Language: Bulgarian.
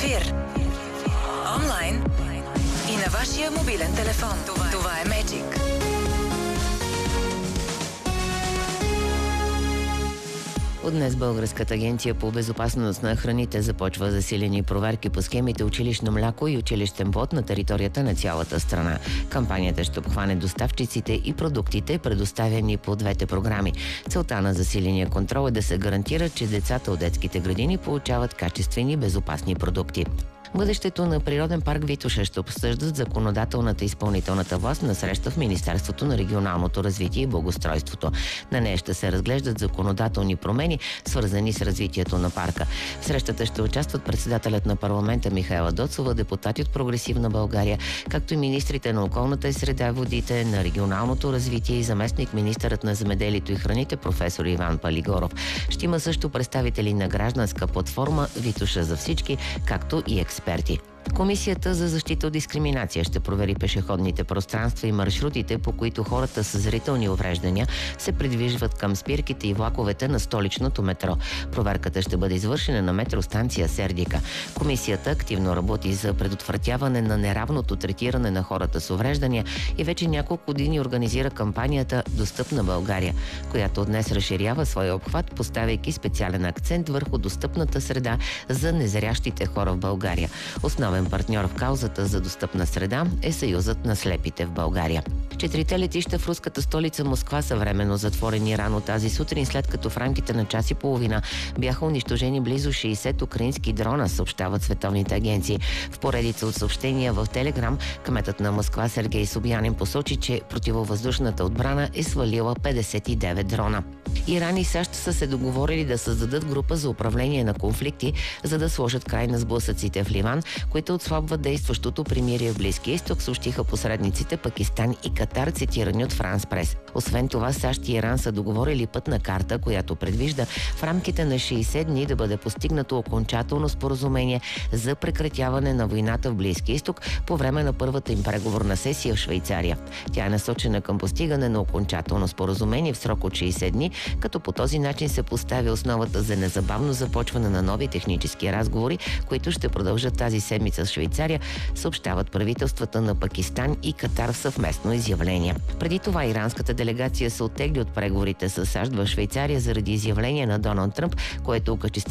ефир, онлайн и на вашия мобилен телефон. Това е Magic. От днес Българската агенция по безопасност на храните започва засилени проверки по схемите училищно мляко и училищен плод на територията на цялата страна. Кампанията ще обхване доставчиците и продуктите, предоставяни по двете програми. Целта на засиления контрол е да се гарантира, че децата от детските градини получават качествени, безопасни продукти. Бъдещето на природен парк Витоша ще обсъждат законодателната и изпълнителната власт на среща в Министерството на регионалното развитие и благоустройството. На нея ще се разглеждат законодателни промени, свързани с развитието на парка. В срещата ще участват председателят на парламента Михаела Доцова, депутати от Прогресивна България, както и министрите на околната среда и водите, на регионалното развитие и заместник-министърът на земеделието и храните професор Иван Палигоров. Ще има също представители на гражданска платформа Витоша за всички, както и експерти. Комисията за защита от дискриминация ще провери пешеходните пространства и маршрутите, по които хората с зрителни увреждания се придвижват към спирките и влаковете на столичното метро. Проверката ще бъде извършена на метростанция Сердика. Комисията активно работи за предотвратяване на неравното третиране на хората с увреждания и вече няколко години организира кампанията Достъпна България, която днес разширява своя обхват, поставяйки специален акцент върху достъпната среда за незрящите хора в България. Основен партньор в каузата за достъпна среда е Съюзът на слепите в България. 4 летища в руската столица Москва са временно затворени рано тази сутрин, след като в рамките на час и половина бяха унищожени близо 60 украински дрона, съобщават световните агенции. В поредица от съобщения в Телеграм, кметът на Москва Сергей Собянин посочи, че противовъздушната отбрана е свалила 59 дрона. Иран и САЩ са се договорили да създадат група за управление на конфликти, за да сложат край на сблъсъците в Ливан, които отслабват действащото примирие в Близкия изток, съобщиха посредниците Пакистан и Катар, цитирани от Франс Прес. Освен това, САЩ и Иран са договорили пътна карта, която предвижда в рамките на 60 дни да бъде постигнато окончателно споразумение за прекратяване на войната в Близкия изток по време на първата им преговорна сесия в Швейцария. Тя е насочена към постигане на окончателно споразумение в срок от 60 дни, като по този начин се поставя основата за незабавно започване на нови технически разговори, които ще продължат тази седмица в Швейцария, съобщават правителствата на Пакистан и Катар в съвместно изявление. Преди това иранската делегация се оттегли от преговорите с САЩ в Швейцария заради изявление на Доналд Тръмп, което окачестви